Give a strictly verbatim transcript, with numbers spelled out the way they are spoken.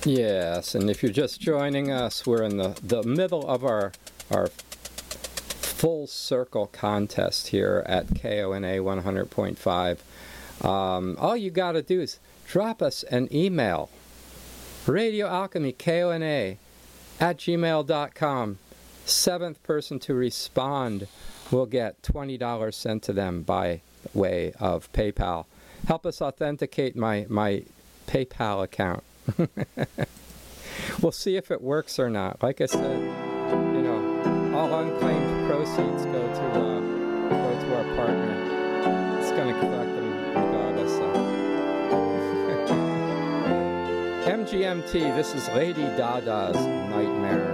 Yes, and if you're just joining us, we're in the, the middle of our, our full circle contest here at K O N A one hundred point five. Um, all you got to do is drop us an email, Radio Alchemy, K O N A, at gmail dot com. Seventh person to respond will get twenty dollars sent to them by way of PayPal. Help us authenticate my, my PayPal account. We'll see if it works or not. Like I said, you know, all unclaimed proceeds go to uh, go to our partner. It's going to collect them regardless. So. M G M T, this is Lady Dada's Nightmare.